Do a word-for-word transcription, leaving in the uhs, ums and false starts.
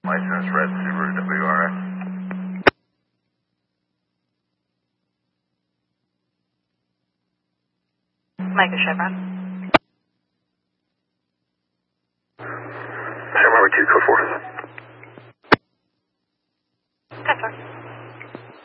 License red Subaru W R X. Micah Chevron. Chevron two, code four. That's fine.